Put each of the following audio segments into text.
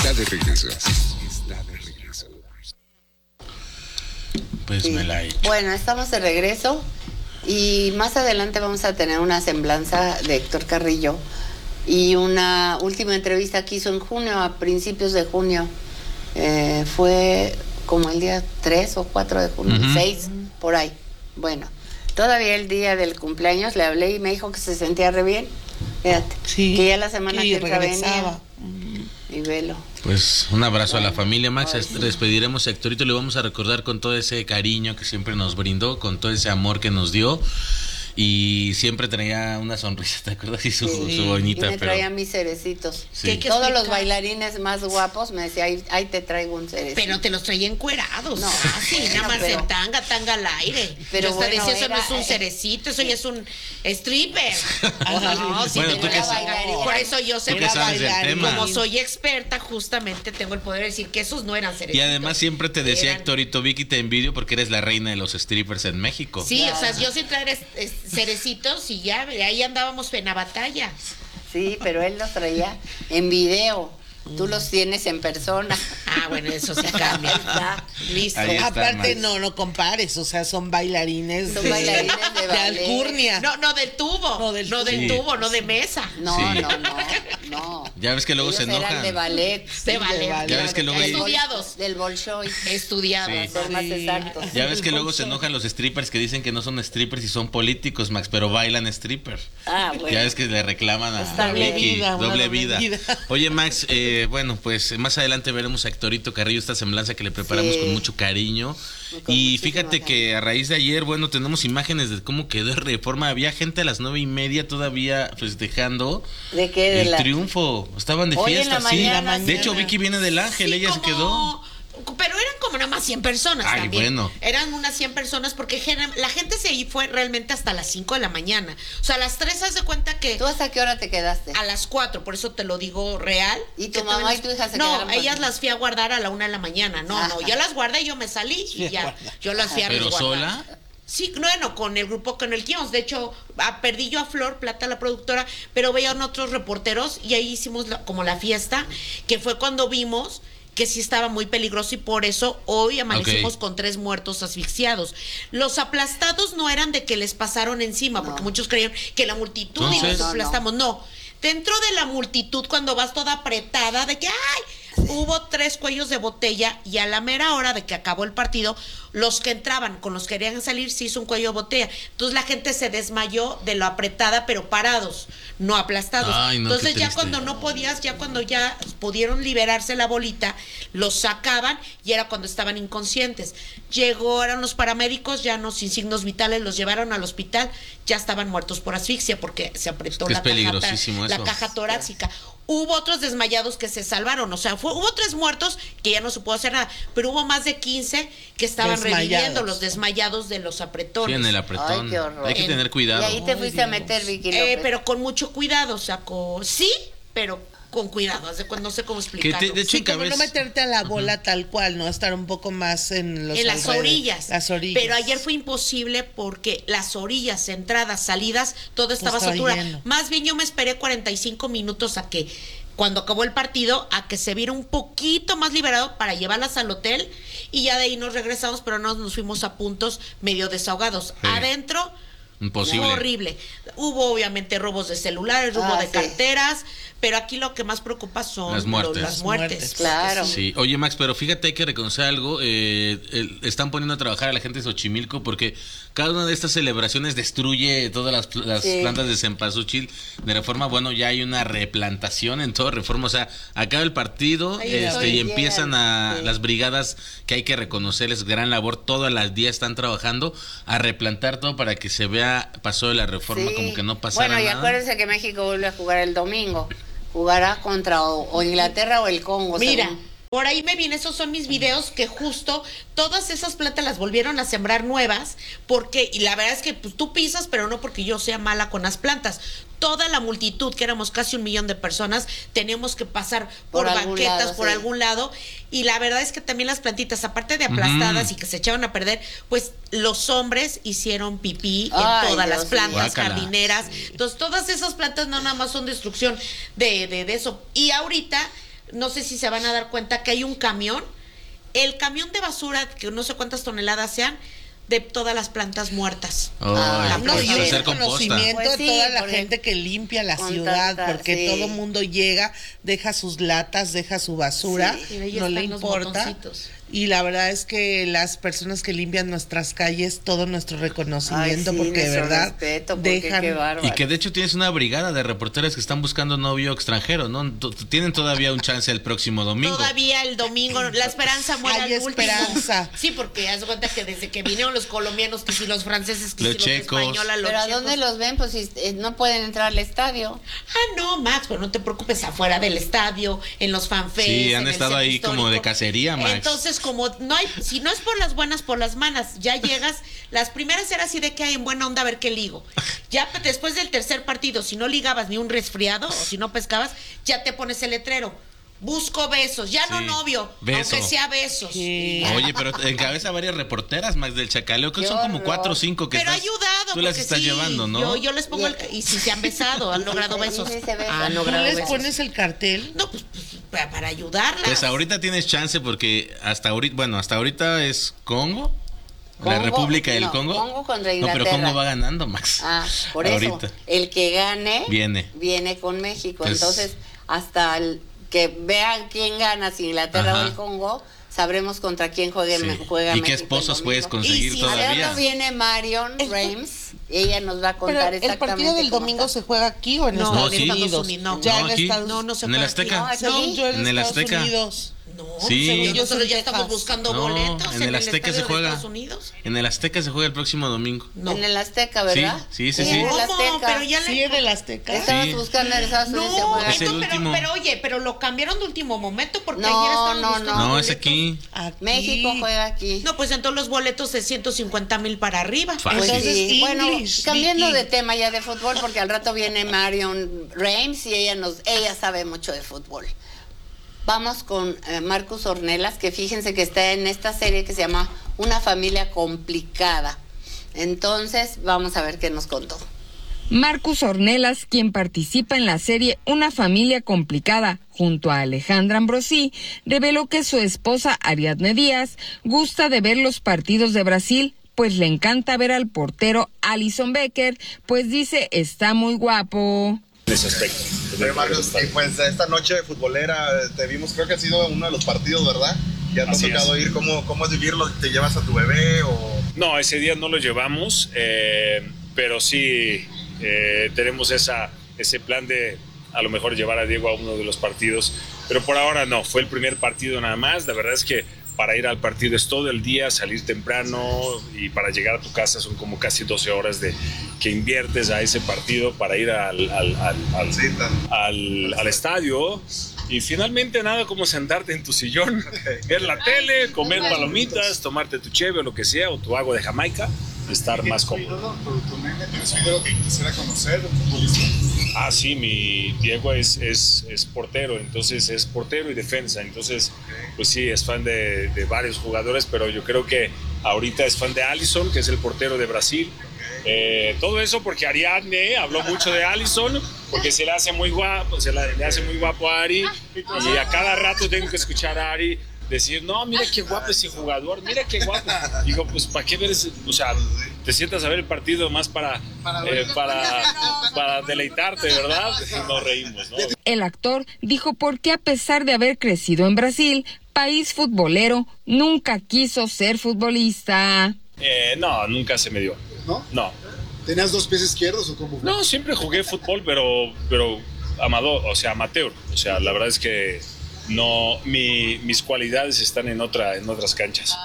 está de regreso. Está de regreso. Pues sí. Me la he hecho. Bueno, estamos de regreso y más adelante vamos a tener una semblanza de Héctor Carrillo y una última entrevista que hizo en junio, a principios de junio. Fue como el día 3 o 4 de junio, 6, por ahí. Bueno, todavía el día del cumpleaños le hablé y me dijo que se sentía re bien. Fíjate, sí, que ya la semana que regresaba. Y velo. Pues un abrazo a la familia, Max. Despediremos a Héctorito, le vamos a recordar con todo ese cariño que siempre nos brindó, con todo ese amor que nos dio. Y siempre traía una sonrisa, ¿te acuerdas? Y su bonita. Y me traía mis cerecitos. Sí. Todos los bailarines más guapos me decían, ahí te traigo un cerecito. Pero te los traía encuerados. No, sí, nada más en tanga al aire. Pero yo bueno, decía, eso no es un cerecito, eso ya es un stripper. No, sí, bueno, tú que por eso yo sé que sabes del tema. Como soy experta, justamente tengo el poder de decir que esos no eran cerecitos. Y además siempre te decía Héctorito, Vicky, te envidio porque eres la reina de los strippers en México. Sí, o sea, yo sí traía cerecitos y ya, ahí andábamos en la batalla. Sí, pero él los traía en video. Tú los tienes en persona. Ah, bueno, eso se cambia. Listo. Aparte, no compares, o sea, son bailarines. Son bailarines de alcurnia. No del tubo. No del tubo, no de mesa. No. Ya ves que luego ellos se enojan. Eran de ballet. De ballet. Ya ves que luego estudiados. Del Bolshoi. Estudiados. Ser más exactos. Ya ves que luego se enojan los strippers que dicen que no son strippers y son políticos, Max, pero bailan stripper. Ah, bueno. Ya ves que le reclaman a doble vida. Oye, Max, bueno, pues más adelante veremos a Héctorito Carrillo, esta semblanza que le preparamos con mucho cariño. Y fíjate que a raíz de ayer, bueno, tenemos imágenes de cómo quedó Reforma. Había gente a las 9:30 todavía festejando el triunfo. Estaban de fiesta, sí. De hecho, Vicky viene del Ángel, ella se quedó. Pero eran como nada más 100 personas también. Bueno. Eran unas 100 personas porque la gente se fue realmente hasta las 5 de la mañana. O sea, a las 3 haz de cuenta que... ¿Tú hasta qué hora te quedaste? A las 4, por eso te lo digo real. ¿Y tu mamá y tu hija se quedaron? No, ellas las fui a guardar a la 1 de la mañana. No, yo las guardé y yo me salí y ya. Yo las fui a resguardar. ¿Pero sola? Sí, bueno, con el grupo, con el que íbamos. De hecho, perdí yo a Flor Plata, la productora, pero veían otros reporteros y ahí hicimos como la fiesta, que fue cuando vimos que sí estaba muy peligroso y por eso hoy amanecimos con 3 muertos asfixiados. Los aplastados no eran de que les pasaron encima, porque muchos creían que la multitud y nos aplastamos. No, dentro de la multitud, cuando vas toda apretada, de que ¡ay! Hubo 3 cuellos de botella y a la mera hora de que acabó el partido, los que entraban con los que querían salir se hizo un cuello de botella. Entonces la gente se desmayó de lo apretada, pero parados, no aplastados. Ay, no, entonces ya cuando no podías, ya cuando ya pudieron liberarse la bolita, los sacaban y era cuando estaban inconscientes. Llegaron los paramédicos, ya no sin signos vitales, los llevaron al hospital, ya estaban muertos por asfixia porque se apretó la caja torácica. Hubo otros desmayados que se salvaron, o sea, hubo 3 muertos que ya no se pudo hacer nada, pero hubo más de 15 que estaban reviviendo, los desmayados de los apretones. Sí, en el apretón. Ay, qué horror. Hay que tener cuidado. Y ahí te fuiste a meter, Vicky López. Pero con mucho cuidado, o sea, sí, pero con cuidado, no sé cómo explicarlo. De hecho, como no meterte a la bola tal cual, no estar un poco más en las orillas. Las orillas. Pero ayer fue imposible porque las orillas, entradas, salidas, todo estaba saturado. Más bien yo me esperé 45 minutos a que cuando acabó el partido, a que se viera un poquito más liberado para llevarlas al hotel y ya de ahí nos regresamos, pero nos fuimos a puntos medio desahogados. Sí. Adentro, imposible. Horrible. Hubo obviamente robos de celulares, robo de carteras, pero aquí lo que más preocupa son las muertes. Claro. Sí. Oye, Max, pero fíjate, hay que reconocer algo. Están poniendo a trabajar a la gente de Xochimilco porque cada una de estas celebraciones destruye todas las plantas de cempasúchil de Reforma. Bueno, ya hay una replantación en toda Reforma. O sea, acaba el partido y empiezan las brigadas que hay que reconocerles gran labor. Todas las días están trabajando a replantar todo para que se vea Paso de la Reforma como que no pasara nada. Bueno, y acuérdense que México vuelve a jugar el domingo. Jugará contra o Inglaterra o el Congo. Mira, por ahí me vienen, esos son mis videos que justo todas esas plantas las volvieron a sembrar nuevas porque, y la verdad es que pues, tú pisas, pero no porque yo sea mala con las plantas. Toda la multitud, que éramos casi 1 millón de personas, teníamos que pasar por banquetas, por algún lado, y la verdad es que también las plantitas, aparte de aplastadas y que se echaban a perder, pues los hombres hicieron pipí en todas las plantas jardineras. Entonces todas esas plantas no nada más son destrucción de eso. Y ahorita no sé si se van a dar cuenta que hay un camión, el camión de basura, que no sé cuántas toneladas sean, de todas las plantas muertas. No, y un hacer composta. reconocimiento Pues a sí, toda la porque gente que limpia la con ciudad, tanta- porque sí. todo mundo llega, deja sus latas, deja su basura, Sí, y ahí no le están los importa. botoncitos. Y la verdad es que las personas que limpian nuestras calles, todo nuestro reconocimiento, Ay, sí, porque de nuestro verdad respeto, porque dejan... qué bárbaro. Y que de hecho tienes una brigada de reporteras que están buscando novio extranjero, ¿no? Tienen todavía un chance el próximo domingo. Todavía el domingo, la esperanza muere Hay al último. esperanza. Sí, porque haz de cuenta que desde que vinieron los colombianos, que si los franceses, que Los si los checos. españoles, los Pero ¿a checos. dónde los ven? Pues si, no pueden entrar al estadio. Ah, no, Max, pero no te preocupes, afuera del estadio, en los fanfests. Sí, han en el estado centro ahí como de histórico. cacería, Max. Entonces, como no hay, si no es por las buenas, por las malas, ya llegas, las primeras era así de que hay en buena onda a ver qué ligo. Ya después del tercer partido, si no ligabas ni un resfriado, o si no pescabas, ya te pones el letrero. Busco besos, ya no Sí, novio, beso. aunque sea besos. Sí. Oye, pero encabeza varias reporteras, Max, del Chacaleo, que Qué son como horror. 4 o 5 que Pero ha estás- ayudado. tú las porque estás sí, llevando, ¿no? Yo les pongo y si se han besado, han logrado sí, besos. sí se besan. Han ¿Tú ¿Tú logrado les besos. pones el cartel? No, pues, para ayudarlas. Pues ahorita tienes chance porque hasta ahorita es Congo, la Congo, República del no, Congo. Congo contra No, pero Inglaterra. Congo va ganando, Max. Ah, por eso. Ahorita. El que gane Viene. con México. Pues- Entonces, hasta que vean quién gana, si Inglaterra Ajá. o el Congo, sabremos contra quién juega Sí. juega ¿Y qué México esposos el puedes domingo. conseguir Y si todavía? Al rato viene Marion Reims y ella nos va a Pero contar el exactamente partido del cómo domingo está. se juega aquí o en No, Estados en Estados Unidos. Unidos, no. Ya No, en aquí. Estados No se En el juega Azteca. No, aquí. Según yo En el Estados Azteca. Unidos. No, Sí. según Ellos nosotros ya en estamos Texas. buscando No, boletos en el Azteca estadio se de juega. Estados Unidos. En el Azteca se juega el próximo domingo. No. En el Azteca, ¿verdad? Sí. En el ¿Cómo? Azteca. Pero ya Sí, en el Azteca. Estabas Sí. buscando en Estados Unidos se No, juega. Es el último. pero oye, pero lo cambiaron de último momento porque No, ayer estaban no, buscando no. No, es boletos. aquí. Aquí. México juega aquí. No, pues entonces los boletos de 150,000 para arriba. Fácil. Pues Entonces, sí, bueno, English, cambiando Vicky. de tema ya de fútbol, porque al rato viene Marion Reims y ella sabe mucho de fútbol. Vamos con Marcus Ornelas, que fíjense que está en esta serie que se llama Una familia complicada. Entonces, vamos a ver qué nos contó. Marcus Ornelas, quien participa en la serie Una familia complicada junto a Alejandra Ambrosí, reveló que su esposa Ariadne Díaz gusta de ver los partidos de Brasil, pues le encanta ver al portero Alisson Becker, pues dice está muy guapo. En ese aspecto. Oye, Marcos, y pues esta noche futbolera te vimos, creo que ha sido uno de los partidos, ¿verdad? Ya te ha Así tocado es. ir, ¿cómo es vivirlo? ¿Te llevas a tu bebé o...? No, ese día no lo llevamos, pero sí tenemos ese plan de a lo mejor llevar a Diego a uno de los partidos, pero por ahora no, fue el primer partido nada más. La verdad es que para ir al partido es todo el día, salir temprano, y para llegar a tu casa son como casi 12 horas que inviertes a ese partido para ir al estadio. Y finalmente nada como sentarte en tu sillón, ver la tele, comer palomitas, tomarte tu cheve o lo que sea, o tu agua de Jamaica, y estar más cómodo. ¿Tienes un ídolo que quisiera conocer, un futbolista? Ah, sí, mi Diego es portero, entonces es portero y defensa, entonces pues sí, es fan de varios jugadores, pero yo creo que ahorita es fan de Alisson, que es el portero de Brasil. Todo eso porque Ariadne habló mucho de Alisson, porque se le hace muy guapo, le hace muy guapo a Ari, y a cada rato tengo que escuchar a Ari decir, no, mira qué guapo ese jugador, mira qué guapo. Digo, pues, ¿para qué ver ese? O sea, te sientas a ver el partido más para deleitarte, ¿verdad? Y nos reímos, ¿no? El actor dijo por qué a pesar de haber crecido en Brasil, país futbolero, nunca quiso ser futbolista. No, nunca se me dio. ¿No? No. ¿Tenías dos pies izquierdos o cómo? No, siempre jugué fútbol, pero amador, o sea, amateur. O sea, la verdad es que no, mis cualidades están en otras canchas.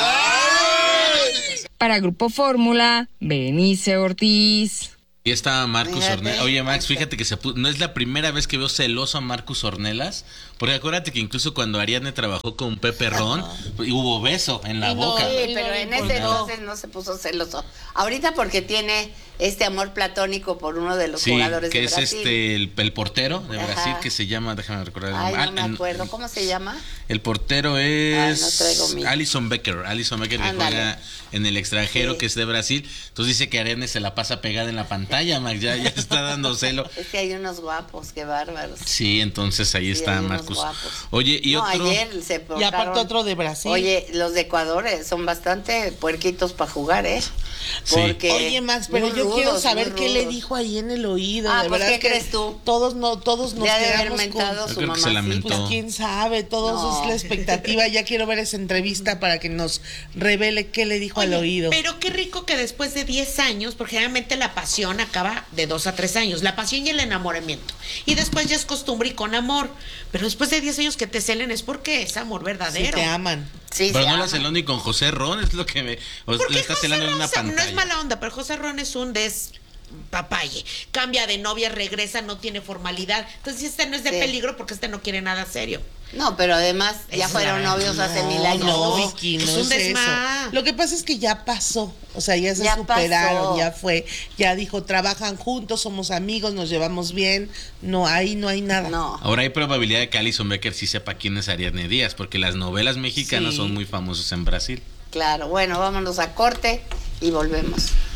Para Grupo Fórmula, Benice Ortiz. Y está Marcus Fíjate. Ornelas. Oye, Max, fíjate que no es la primera vez que veo celoso a Marcus Ornelas, porque acuérdate que incluso cuando Ariadne trabajó con Pepe Ron, hubo beso en la boca. Sí, pero en ese no. entonces no se puso celoso. Ahorita porque tiene este amor platónico por uno de los Sí, jugadores que de es Brasil. el portero de Ajá. Brasil, que se llama, déjame recordar. Ay, no me acuerdo. ¿Cómo se llama? El portero no es traigo mi- Alison Becker que Ándale. juega en el extranjero, Sí. que es de Brasil. Entonces dice que Ariadne se la pasa pegada en la pantalla, Max, ya está dando celo. Es que hay unos guapos, qué bárbaros. Sí, entonces ahí Sí, está hay unos Marcus. guapos. Oye, y No, otro... ayer se Y portaron- aparte otro de Brasil. Oye, los de Ecuador son bastante puerquitos para jugar, ¿eh? Sí. Porque Oye, Max, pero muy yo quiero rudos, saber muy qué le rudos. dijo ahí en el oído. Ah, de pues, verdad ¿qué que crees tú? Todos nos Le ha de haber quedamos mentado con... su Yo creo que se mamacita. lamentó. Pues quién sabe, todos No. es la expectativa. Ya quiero ver esa entrevista para que nos revele qué le dijo al Oye, oído. pero qué rico que después de 10 años, porque generalmente la pasión acaba de 2 a 3 años, la pasión y el enamoramiento. Y después ya es costumbre y con amor. Pero después de 10 años que te celen es porque es amor Si verdadero. te aman. Sí, Pero se no la aman. celó ni con José Ron, es lo que me... O Porque le está José celando en Ron, una o sea, no pantalla. es mala onda, pero José Ron es un papaye. Cambia de novia, regresa, no tiene formalidad. Entonces este no es de Sí. peligro porque este no quiere nada serio. No, pero además ya Es fueron la novios hace 1000 años. No, Vicky, no Es es, un desmá. eso. Lo que pasa es que ya pasó, o sea, ya se Ya superaron, pasó. ya fue, ya dijo, trabajan juntos, somos amigos, nos llevamos bien, no, ahí no hay nada. No. Ahora hay probabilidad de que Alison Becker sí sepa quién es Ariadne Díaz, porque las novelas mexicanas Sí. son muy famosas en Brasil. Claro, bueno, vámonos a corte y volvemos.